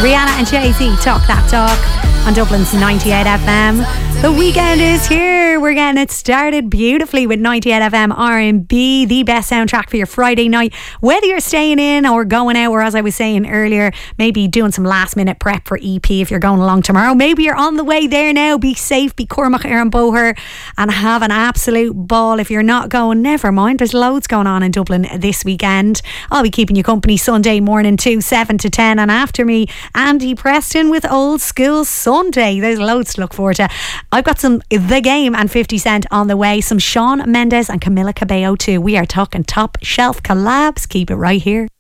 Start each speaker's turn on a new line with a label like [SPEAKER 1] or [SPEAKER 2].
[SPEAKER 1] Rihanna and Jay-Z, Talk That Talk on Dublin's 98 FM. The weekend is here. We're getting it started beautifully with 98 FM R&B, the best soundtrack for your Friday night. Whether you're staying in or going out, or as I was saying earlier, maybe doing some last minute prep for EP if you're going along tomorrow. Maybe you're on the way there now. Be safe, be Cormac Aaron Boher and have an absolute ball. If you're not going, never mind. There's loads going on in Dublin this weekend. I'll be keeping you company Sunday morning too, 7 to 10. And after me, Andy Preston with Old School Sunday. There's loads to look forward to. I've got some The Game and 50 Cent on the way. Some Shawn Mendes and Camila Cabello too. We are talking top shelf collabs. Keep it right here.